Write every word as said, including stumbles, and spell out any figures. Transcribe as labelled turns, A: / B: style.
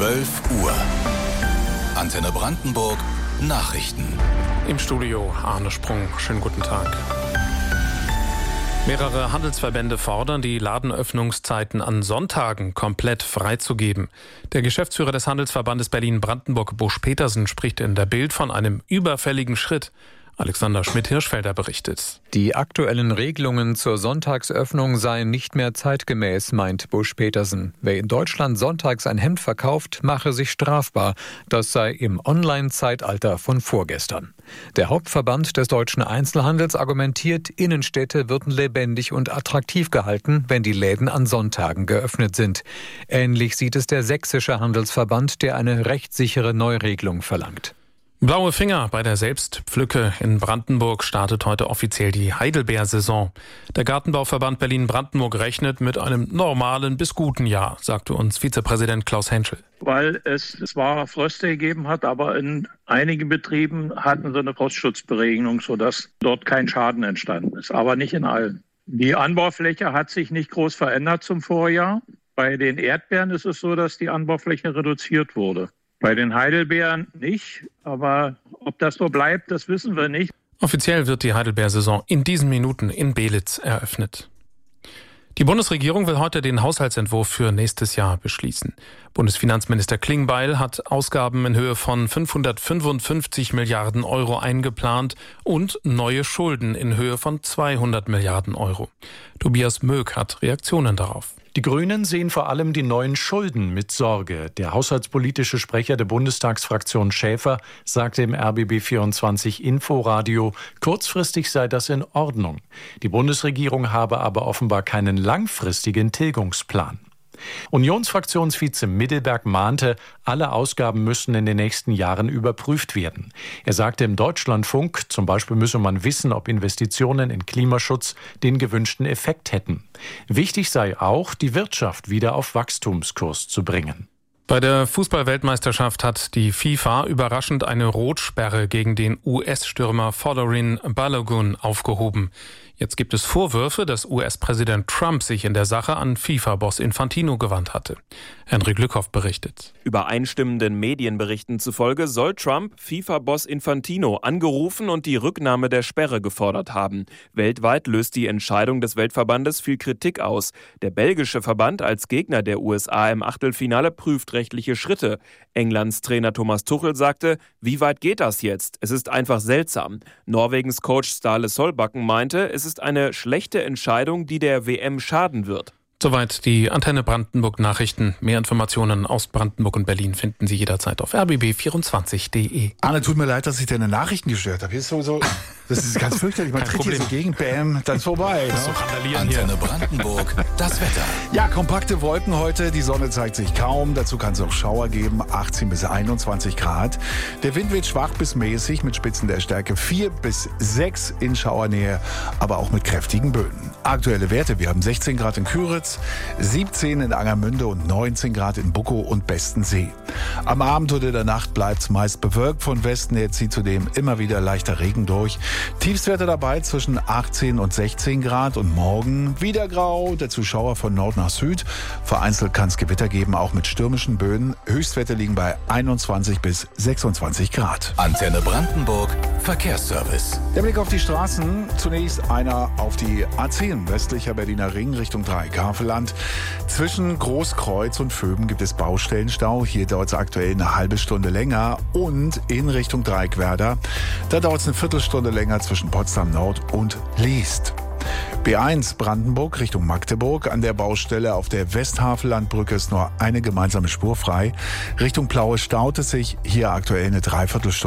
A: zwölf Uhr. Antenne Brandenburg Nachrichten.
B: Im Studio Arne Sprung. Schönen guten Tag. Mehrere Handelsverbände fordern, die Ladenöffnungszeiten an Sonntagen komplett freizugeben. Der Geschäftsführer des Handelsverbandes Berlin-Brandenburg, Busch Petersen, spricht in der Bild von einem überfälligen Schritt. Alexander Schmidt-Hirschfelder berichtet.
C: Die aktuellen Regelungen zur Sonntagsöffnung seien nicht mehr zeitgemäß, meint Busch Petersen. Wer in Deutschland sonntags ein Hemd verkauft, mache sich strafbar. Das sei im Online-Zeitalter von vorgestern. Der Hauptverband des deutschen Einzelhandels argumentiert, Innenstädte würden lebendig und attraktiv gehalten, wenn die Läden an Sonntagen geöffnet sind. Ähnlich sieht es der sächsische Handelsverband, der eine rechtssichere Neuregelung verlangt.
B: Blaue Finger bei der Selbstpflücke. In Brandenburg startet heute offiziell die Heidelbeersaison. Der Gartenbauverband Berlin-Brandenburg rechnet mit einem normalen bis guten Jahr, sagte uns Vizepräsident Klaus Henschel.
D: Weil es zwar Fröste gegeben hat, aber in einigen Betrieben hatten sie eine Frostschutzberegnung, sodass dort kein Schaden entstanden ist, aber nicht in allen. Die Anbaufläche hat sich nicht groß verändert zum Vorjahr. Bei den Erdbeeren ist es so, dass die Anbaufläche reduziert wurde. Bei den Heidelbeeren nicht, aber ob das so bleibt, das wissen wir nicht.
B: Offiziell wird die Heidelbeersaison in diesen Minuten in Belitz eröffnet. Die Bundesregierung will heute den Haushaltsentwurf für nächstes Jahr beschließen. Bundesfinanzminister Klingbeil hat Ausgaben in Höhe von fünfhundertfünfundfünfzig Milliarden Euro eingeplant und neue Schulden in Höhe von zweihundert Milliarden Euro. Tobias Möck hat Reaktionen darauf.
E: Die Grünen sehen vor allem die neuen Schulden mit Sorge. Der haushaltspolitische Sprecher der Bundestagsfraktion Schäfer sagte im R B B vierundzwanzig Inforadio, kurzfristig sei das in Ordnung. Die Bundesregierung habe aber offenbar keinen langfristigen Tilgungsplan. Unionsfraktionsvize Middelberg mahnte, alle Ausgaben müssen in den nächsten Jahren überprüft werden. Er sagte im Deutschlandfunk, zum Beispiel müsse man wissen, ob Investitionen in Klimaschutz den gewünschten Effekt hätten. Wichtig sei auch, die Wirtschaft wieder auf Wachstumskurs zu bringen.
B: Bei der Fußball-Weltmeisterschaft hat die FIFA überraschend eine Rotsperre gegen den U S-Stürmer Folarin Balogun aufgehoben. Jetzt gibt es Vorwürfe, dass U S-Präsident Trump sich in der Sache an FIFA-Boss Infantino gewandt hatte. Henry Glückhoff berichtet.
F: Übereinstimmenden Medienberichten zufolge soll Trump FIFA-Boss Infantino angerufen und die Rücknahme der Sperre gefordert haben. Weltweit löst die Entscheidung des Weltverbandes viel Kritik aus. Der belgische Verband als Gegner der U S A im Achtelfinale prüft rechtliche Schritte. Englands Trainer Thomas Tuchel sagte, wie weit geht das jetzt? Es ist einfach seltsam. Norwegens Coach Ståle Solbakken meinte, es ist eine schlechte Entscheidung, die der W M schaden wird.
B: Soweit die Antenne Brandenburg Nachrichten. Mehr Informationen aus Brandenburg und Berlin finden Sie jederzeit auf r b b vierundzwanzig punkt d e.
G: Arne, tut mir leid, dass ich deine Nachrichten gestört habe. Hier ist sowieso, das ist ganz fürchterlich. Man tritt hier so gegen, bam, dann ist vorbei.
B: Das ist so randalieren
A: Antenne
B: hier.
A: Brandenburg, das Wetter.
G: Ja, kompakte Wolken heute. Die Sonne zeigt sich kaum. Dazu kann es auch Schauer geben. achtzehn bis einundzwanzig Grad. Der Wind wird schwach bis mäßig mit Spitzen der Stärke vier bis sechs in Schauernähe, aber auch mit kräftigen Böen. Aktuelle Werte. Wir haben sechzehn Grad in Küritz, siebzehn in Angermünde und neunzehn Grad in Buckow und Bestensee. Am Abend oder der Nacht bleibt es meist bewölkt. Von Westen her zieht zudem immer wieder leichter Regen durch. Tiefstwerte dabei zwischen achtzehn und sechzehn Grad und morgen wieder grau. Der Zuschauer von Nord nach Süd. Vereinzelt kann es Gewitter geben, auch mit stürmischen Böen. Höchstwerte liegen bei einundzwanzig bis sechsundzwanzig Grad.
A: Antenne Brandenburg, Verkehrsservice.
G: Der Blick auf die Straßen. Zunächst einer auf die A zehn, westlicher Berliner Ring Richtung Dreieck-Havelland. Zwischen Großkreuz und Vöben gibt es Baustellenstau. Hier dauert es aktuell eine halbe Stunde länger. Und in Richtung Dreieckwerder, da dauert es eine Viertelstunde länger zwischen Potsdam Nord und Liest. B eins Brandenburg Richtung Magdeburg. An der Baustelle auf der Westhavellandbrücke ist nur eine gemeinsame Spur frei. Richtung Plaue staut es sich. Hier aktuell eine Dreiviertelstunde.